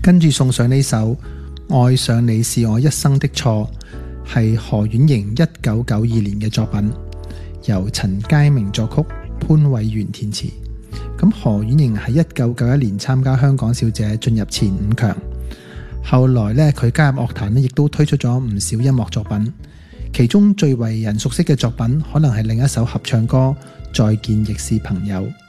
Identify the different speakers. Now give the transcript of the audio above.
Speaker 1: 跟住送上呢首《愛上你是我一生的錯》，係何婉瑩1992年嘅作品，由陳佳明作曲，潘偉源填詞。咁何婉瑩喺1991年參加香港小姐進入前5強，後來咧佢加入樂壇咧，亦都推出咗唔少音樂作品，其中最為人熟悉嘅作品可能係另一首合唱歌《再見亦是朋友》。